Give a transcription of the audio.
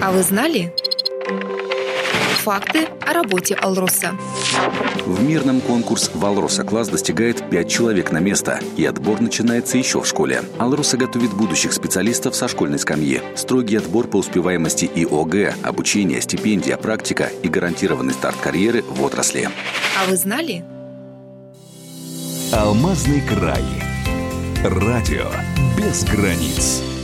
А вы знали? Факты о работе «Алроса». В мирном конкурс в «Алроса-класс» достигает 5 человек на место, и отбор начинается еще в школе. «Алроса» готовит будущих специалистов со школьной скамьи. Строгий отбор по успеваемости и ОГЭ, обучение, стипендия, практика и гарантированный старт карьеры в отрасли. А вы знали? Алмазный край. Радио без границ.